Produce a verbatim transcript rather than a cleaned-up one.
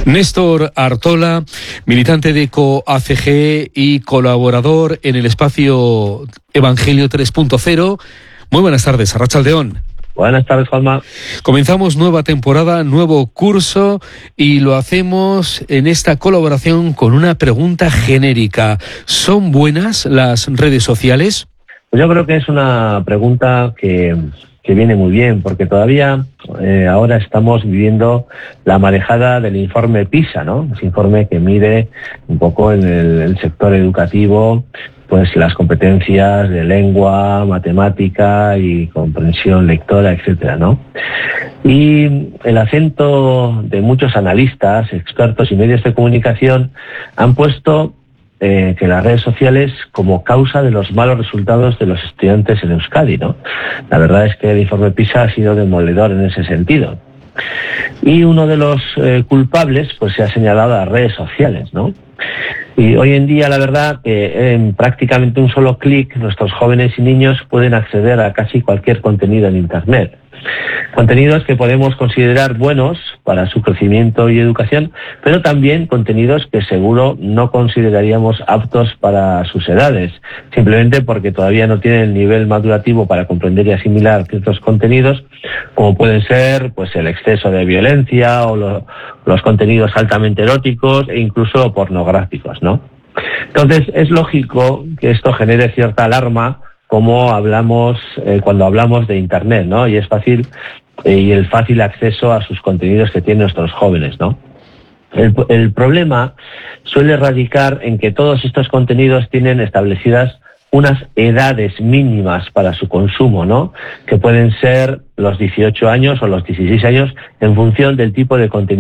Néstor Artola, militante de ECO-A C G y colaborador en el espacio Evangelio tres punto cero. Muy buenas tardes, Arratsaldeon. Buenas tardes, Juanma. Comenzamos nueva temporada, nuevo curso, y lo hacemos en esta colaboración con una pregunta genérica. ¿Son buenas las redes sociales? Pues yo creo que es una pregunta que, que viene muy bien, porque todavía eh, ahora estamos viviendo la marejada del informe PISA, ¿no? Ese informe que mide un poco en el, el sector educativo pues las competencias de lengua, matemática y comprensión lectora, etcétera, ¿no? Y el acento de muchos analistas, expertos y medios de comunicación han puesto eh, que las redes sociales como causa de los malos resultados de los estudiantes en Euskadi, ¿no? La verdad es que el informe PISA ha sido demoledor en ese sentido. Y uno de los eh, culpables pues se ha señalado a las redes sociales, ¿no? Y hoy en día, la verdad, que en prácticamente un solo clic nuestros jóvenes y niños pueden acceder a casi cualquier contenido en Internet. Contenidos que podemos considerar buenos para su crecimiento y educación, pero también contenidos que seguro no consideraríamos aptos para sus edades, simplemente porque todavía no tienen el nivel madurativo para comprender y asimilar ciertos contenidos, como pueden ser pues el exceso de violencia o lo, los contenidos altamente eróticos e incluso pornográficos, ¿no? Entonces, es lógico que esto genere cierta alarma como hablamos eh, cuando hablamos de Internet, ¿no? Y es fácil eh, y el fácil acceso a sus contenidos que tienen nuestros jóvenes, ¿no? El, el problema suele radicar en que todos estos contenidos tienen establecidas unas edades mínimas para su consumo, ¿no? Que pueden ser los dieciocho años o los dieciséis años en función del tipo de contenido